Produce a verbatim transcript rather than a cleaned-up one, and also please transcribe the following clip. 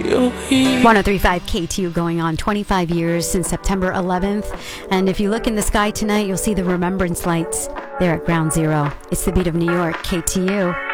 one oh three point five K T U going on twenty-five years since September eleventh. And if you look in the sky tonight, you'll see the remembrance lights there at Ground Zero. It's the beat of New York, K T U.